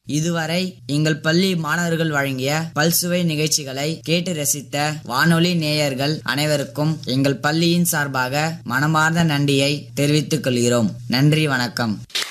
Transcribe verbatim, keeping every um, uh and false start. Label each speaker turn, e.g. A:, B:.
A: இதுவரை எங்கள் பள்ளி மாணவர்கள் வழங்கிய பல்சுவை நிகழ்ச்சிகளை கேட்டு ரசித்த வானொலி நேயர்கள் அனைவருக்கும் எங்கள் பள்ளியின் சார்பாக மனமார்ந்த நன்றியை தெரிவித்துக் கொள்கிறோம். நன்றி, வணக்கம்.